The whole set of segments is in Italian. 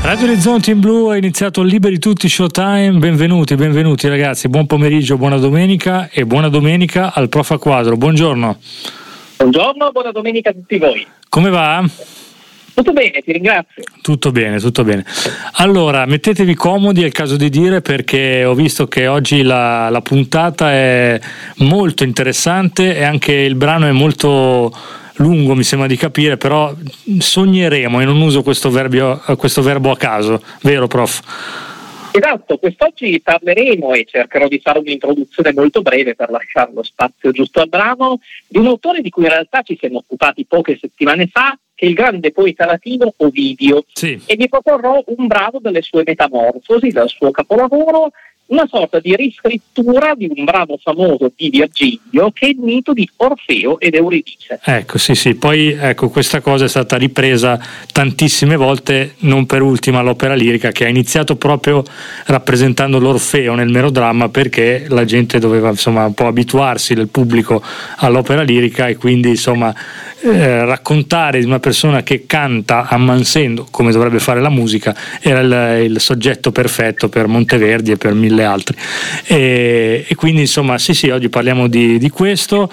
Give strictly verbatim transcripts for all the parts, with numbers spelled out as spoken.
Radio Orizzonti in Blu ha iniziato Liberi Tutti Showtime. Benvenuti, benvenuti ragazzi, buon pomeriggio, buona domenica e buona domenica al Prof a Quadro. Buongiorno. Buongiorno, buona domenica a tutti voi. Come va? Tutto bene, ti ringrazio. Tutto bene, tutto bene. Allora, mettetevi comodi, è il caso di dire, perché ho visto che oggi la, la puntata è molto interessante e anche il brano è molto lungo, mi sembra di capire, però sogneremo, e non uso questo verbo, questo verbo a caso, vero prof? Esatto, quest'oggi parleremo, e cercherò di fare un'introduzione molto breve per lasciare lo spazio giusto al brano, di un autore di cui in realtà ci siamo occupati poche settimane fa, che è il grande poeta latino Ovidio. Sì. E vi proporrò un brano delle sue Metamorfosi, dal suo capolavoro, una sorta di riscrittura di un brano famoso di Virgilio, che è il mito di Orfeo ed Euridice. Ecco, sì, sì, poi ecco, questa cosa è stata ripresa tantissime volte, non per ultima l'opera lirica, che ha iniziato proprio rappresentando l'Orfeo nel melodramma, perché la gente doveva insomma un po' abituarsi, del pubblico, all'opera lirica, e quindi insomma eh, raccontare di una persona che canta ammansendo, come dovrebbe fare la musica, era il, il soggetto perfetto per Monteverdi e per mille altri, e, e quindi insomma sì sì oggi parliamo di, di questo.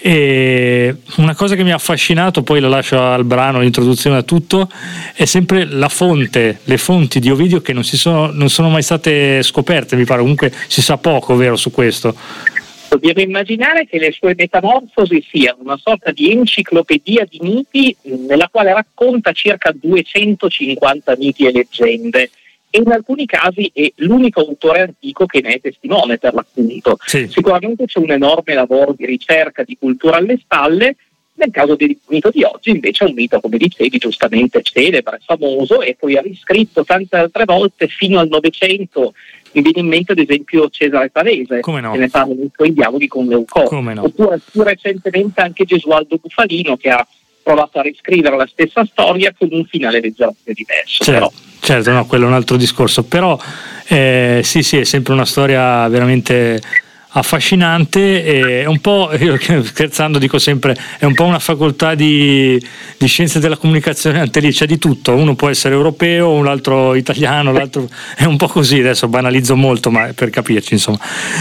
E una cosa che mi ha affascinato, poi lo lascio al brano, l'introduzione a tutto, è sempre la fonte, le fonti di Ovidio che non si sono, non sono mai state scoperte, mi pare, comunque si sa poco, vero, su questo? Dobbiamo immaginare che le sue Metamorfosi siano una sorta di enciclopedia di miti, nella quale racconta circa duecentocinquanta miti e leggende, e in alcuni casi è l'unico autore antico che ne è testimone, per l'appunto. Sì. Sicuramente c'è un enorme lavoro di ricerca, di cultura alle spalle. Nel caso del mito di oggi invece è un mito, come dicevi, giustamente celebre, famoso, e poi ha riscritto tante altre volte fino al Novecento. Mi viene in mente ad esempio Cesare Pavese, Come no? che ne parla nei suoi dialoghi con Leucò. Come no? Oppure più recentemente anche Gesualdo Bufalino, che ha provato a riscrivere la stessa storia con un finale leggermente diverso. Certo. Però. Certo, no, quello è un altro discorso, però eh, sì, sì, è sempre una storia veramente affascinante, e è un po', io scherzando dico sempre, è un po' una facoltà di, di scienze della comunicazione, anche lì c'è di tutto, uno può essere europeo, un altro italiano, l'altro è un po' così, adesso banalizzo molto, ma per capirci insomma.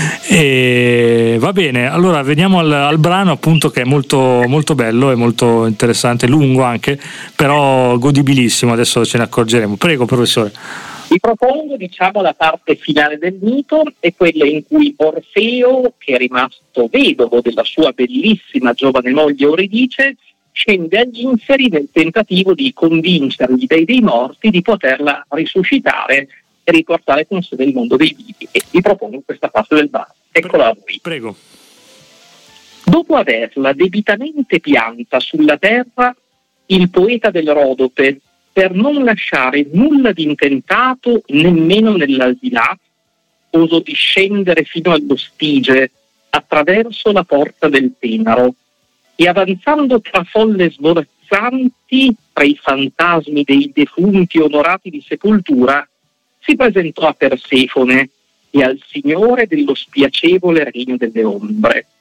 E va bene, allora veniamo al, al brano, appunto, che è molto, molto bello e molto interessante, lungo anche, però godibilissimo, adesso ce ne accorgeremo. Prego professore. Vi propongo, diciamo, la parte finale del mito, è quella in cui Orfeo, che è rimasto vedovo della sua bellissima giovane moglie Euridice, scende agli inferi nel tentativo di convincere gli dei dei morti di poterla risuscitare e riportare con sé nel mondo dei vivi. E vi propongo questa parte del brano. Eccola a voi. Prego. Dopo averla debitamente pianta sulla terra, il poeta del Rodope, per non lasciare nulla di intentato nemmeno nell'aldilà, osò discendere fino allo Stige attraverso la porta del Tenaro, e avanzando tra folle svolazzanti, tra i fantasmi dei defunti onorati di sepoltura, si presentò a Persefone e al Signore dello spiacevole regno delle ombre.